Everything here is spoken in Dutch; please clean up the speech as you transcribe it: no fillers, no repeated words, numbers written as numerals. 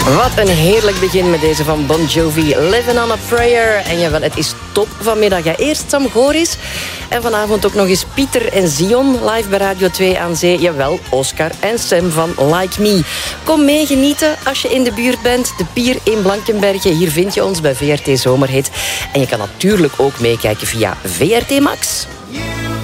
Wat een heerlijk begin met deze van Bon Jovi, Living on a Prayer. En jawel, het is top vanmiddag. Ja, eerst Sam Goris en vanavond ook nog eens Pieter en Zion live bij Radio 2 aan Zee. Jawel, Oscar en Sam van Like Me. Kom mee genieten als je in de buurt bent. De Pier in Blankenberge, hier vind je ons bij VRT Zomerhit. En je kan natuurlijk ook meekijken via VRT Max.